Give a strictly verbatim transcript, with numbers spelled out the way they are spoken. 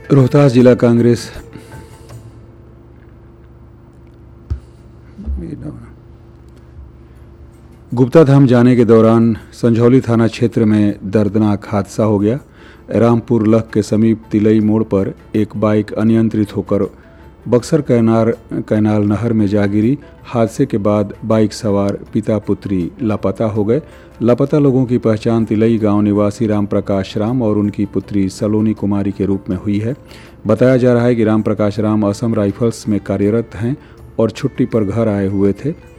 रोहतास जिला कांग्रेस गुप्ता धाम जाने के दौरान संझौली थाना क्षेत्र में दर्दनाक हादसा हो गया। रामपुर लख के समीप तिलई मोड़ पर एक बाइक अनियंत्रित होकर बक्सर कैनाल कैनाल नहर में जा गिरी। हादसे के बाद बाइक सवार पिता पुत्री लापता हो गए। लापता लोगों की पहचान तिलई गांव निवासी राम प्रकाश राम और उनकी पुत्री सलोनी कुमारी के रूप में हुई है। बताया जा रहा है कि राम प्रकाश राम असम राइफल्स में कार्यरत हैं और छुट्टी पर घर आए हुए थे।